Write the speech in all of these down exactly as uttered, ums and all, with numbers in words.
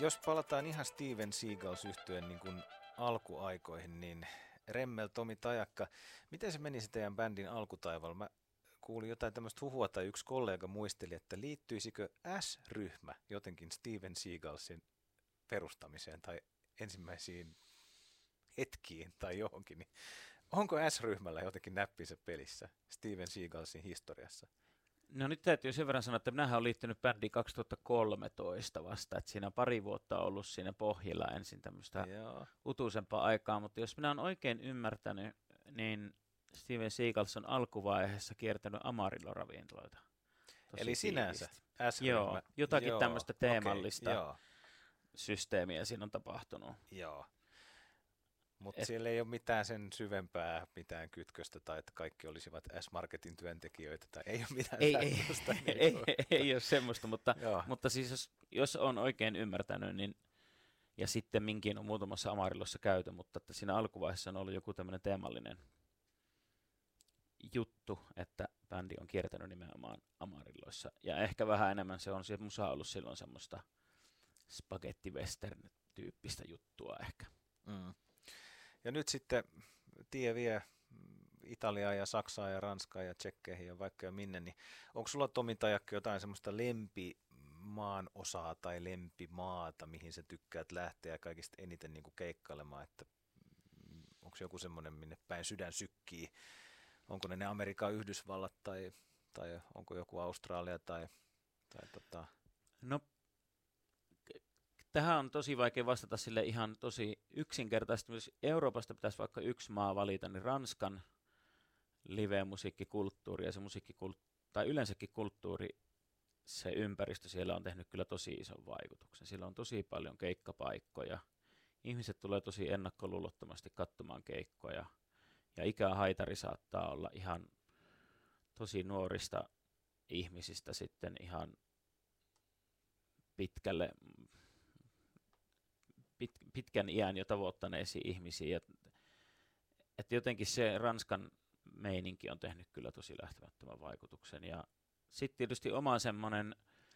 Jos palataan ihan Steven Seagals yhtyeen niin kuin alkuaikoihin, niin Remmel, Tomi Tajakka, miten se meni se teidän bändin alkutaival? Mä kuulin jotain tämmöistä huhua tai yksi kollega muisteli, että liittyisikö S-ryhmä jotenkin Steven Seagalsin perustamiseen tai ensimmäisiin hetkiin tai johonkin. Niin onko S-ryhmällä jotenkin näppinsä pelissä Steven Seagalsin historiassa? No nyt täytyy sen verran sanoa, että minähän olen liittynyt bändiin kaksituhattakolmetoista vasta, että siinä pari vuotta on ollut siinä pohjilla ensin tämmöistä Joo. utuisempaa aikaa, mutta jos minä olen oikein ymmärtänyt, niin Steven Seagals on alkuvaiheessa kiertänyt Amarillo-ravintoloita. Tosi Eli sinänsä S-ryhmä. Joo, jotakin Joo. tämmöistä teemallista okay. systeemiä siinä on tapahtunut. Joo. Mutta siellä ei ole mitään sen syvempää, mitään kytköstä tai että kaikki olisivat S-Marketin työntekijöitä tai ei ole mitään ei, semmoista. Ei, ei, ei, ei ole semmoista, mutta, mutta siis jos, jos on oikein ymmärtänyt, niin ja sitten minkin on muutamassa Amarillossa käyty, mutta että siinä alkuvaiheessa on ollut joku tämmöinen teemallinen juttu, että bändi on kiertänyt nimenomaan Amarilloissa. Ja ehkä vähän enemmän se on, se musa on ollut silloin semmoista spagetti-western-tyyppistä juttua ehkä. Mm. Ja nyt sitten tie vie Italiaa ja Saksaa ja Ranskaa ja Tsekkeihin ja vaikka ja minne, niin onko sulla Tomi Tajakka jotain semmoista lempimaan osaa tai lempimaata, mihin sä tykkäät lähteä kaikista eniten niin kuin keikkailemaan, että onko joku semmoinen, minne päin sydän sykkii, onko ne ne Amerikan Yhdysvallat tai, tai onko joku Australia tai, tai tota... No tähän on tosi vaikea vastata sille ihan tosi yksinkertaisesti. Jos Euroopasta pitäisi vaikka yksi maa valita, niin Ranskan live-musiikkikulttuuri ja se musiikkikulttuuri, tai yleensäkin kulttuuri, se ympäristö siellä on tehnyt kyllä tosi ison vaikutuksen. Siellä on tosi paljon keikkapaikkoja. Ihmiset tulee tosi ennakkoluulottomasti katsomaan keikkoja. Ja ikähaitari saattaa olla ihan tosi nuorista ihmisistä sitten ihan pitkälle... Pit, pitkän iän jo tavoittaneisiin ihmisiin. Että jotenkin se Ranskan meininki on tehnyt kyllä tosi lähtemättömän vaikutuksen. Ja sitten tietysti oma semmoinen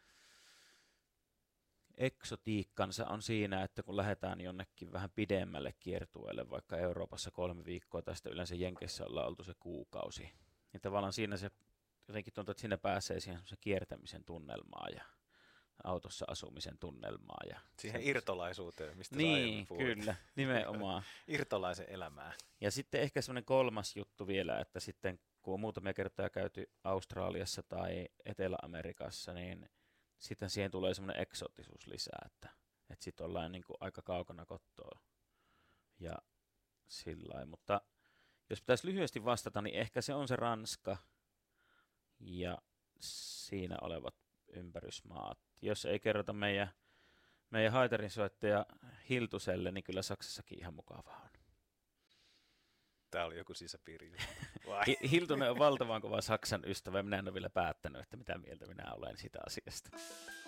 eksotiikkansa on siinä, että kun lähdetään jonnekin vähän pidemmälle kiertueelle, vaikka Euroopassa kolme viikkoa, tästä yleensä Jenkeissä ollaan oltu se kuukausi, niin tavallaan siinä se jotenkin tuntuu, että siinä pääsee siihen semmoisen kiertämisen tunnelmaan ja autossa asumisen tunnelmaa. Ja siihen irtolaisuuteen, mistä niin, kyllä, nimenomaan. Irtolaisen elämää. Ja sitten ehkä semmoinen kolmas juttu vielä, että sitten kun on muutamia kertoja käyty Australiassa tai Etelä-Amerikassa, niin sitten siihen tulee semmoinen eksoottisuus lisää, että, että sitten ollaan niin kuin aika kaukana kotoa ja sillain. Mutta jos pitäisi lyhyesti vastata, niin ehkä se on se Ranska ja siinä olevat ympärysmaat. Jos ei kerrota meidän, meidän haitarinsoittaja Hiltuselle, niin kyllä Saksassakin ihan mukavaa on. Tämä oli joku sisäpiiri. Hiltunen on valtavan kova Saksan ystävä, minä en ole vielä päättänyt, että mitä mieltä minä olen siitä asiasta.